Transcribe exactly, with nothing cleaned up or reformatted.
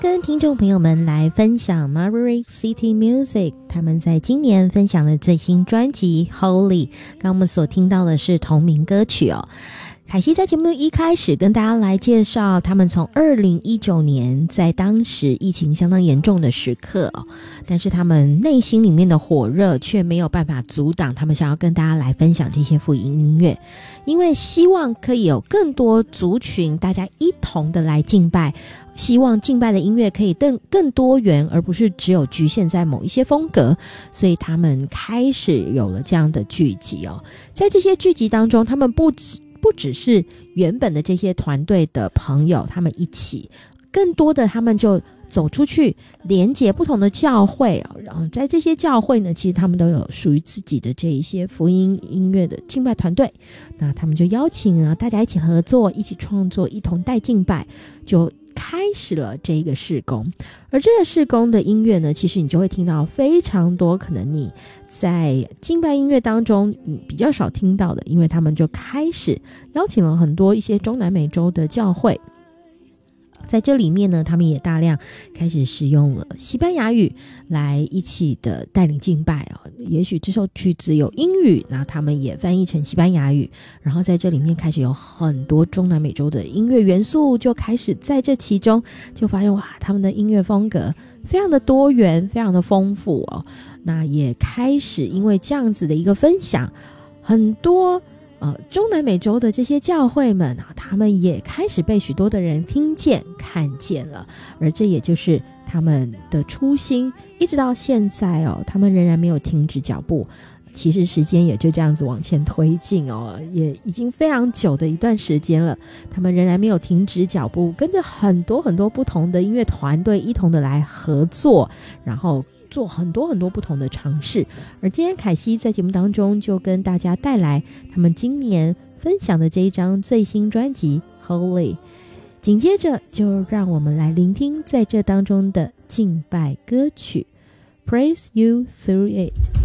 跟听众朋友们来分享 Maverick City Music 他们在今年分享的最新专辑 Holy， 刚刚我们所听到的是同名歌曲哦。凯西在节目一开始跟大家来介绍他们从二零一九年在当时疫情相当严重的时刻哦，但是他们内心里面的火热却没有办法阻挡他们想要跟大家来分享这些福音音乐，因为希望可以有更多族群大家一同的来敬拜，希望敬拜的音乐可以更更多元，而不是只有局限在某一些风格，所以他们开始有了这样的聚集哦。在这些聚集当中，他们不只不只是原本的这些团队的朋友他们一起，更多的他们就走出去连接不同的教会哦，然后在这些教会呢，其实他们都有属于自己的这一些福音音乐的敬拜团队，那他们就邀请啊大家一起合作，一起创作，一同带敬拜，就开始了这一个事工。而这个事工的音乐呢，其实你就会听到非常多可能你在敬拜音乐当中比较少听到的，因为他们就开始邀请了很多一些中南美洲的教会，在这里面呢，他们也大量开始使用了西班牙语来一起的带领敬拜哦。也许这首曲子有英语，那他们也翻译成西班牙语，然后在这里面开始有很多中南美洲的音乐元素，就开始在这其中就发现哇，他们的音乐风格非常的多元，非常的丰富哦。那也开始因为这样子的一个分享，很多呃，中南美洲的这些教会们啊，他们也开始被许多的人听见看见了，而这也就是他们的初心，一直到现在哦，他们仍然没有停止脚步。其实时间也就这样子往前推进哦，也已经非常久的一段时间了，他们仍然没有停止脚步，跟着很多很多不同的音乐团队一同的来合作，然后做很多很多不同的尝试。而今天凯西在节目当中就跟大家带来他们今年分享的这一张最新专辑 Holy， 紧接着就让我们来聆听在这当中的敬拜歌曲 Praise You Through It。